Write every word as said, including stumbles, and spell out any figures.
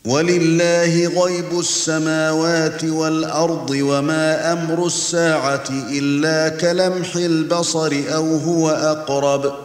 وَلِلَّهِ غَيْبُ السَّمَاوَاتِ وَالْأَرْضِ وَمَا أَمْرُ السَّاعَةِ إِلَّا كَلَمْحِ الْبَصَرِ أَوْ هُوَ أَقْرَبُ